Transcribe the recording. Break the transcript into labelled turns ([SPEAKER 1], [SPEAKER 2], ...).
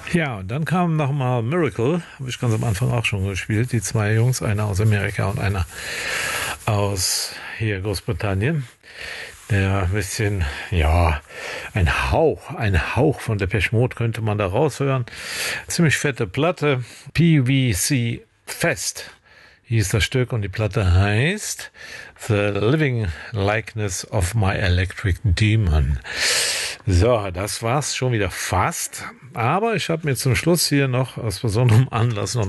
[SPEAKER 1] Ja, und dann kam nochmal Miracle, habe ich ganz am Anfang auch schon gespielt. Die zwei Jungs, einer aus Amerika und einer aus hier Großbritannien. Der ein bisschen, ja, ein Hauch von Depeche Mode könnte man da raushören. Ziemlich fette Platte, PVC Fest hieß das Stück und die Platte heißt The Living Likeness of My Electric Demon. So, das war's schon wieder fast. Aber ich habe mir zum Schluss hier noch aus besonderem Anlass noch